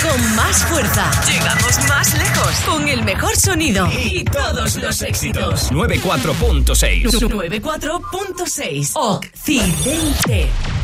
con más fuerza. Llegamos más lejos con el mejor sonido y todos los éxitos. 94.6. 94.6. Occidente.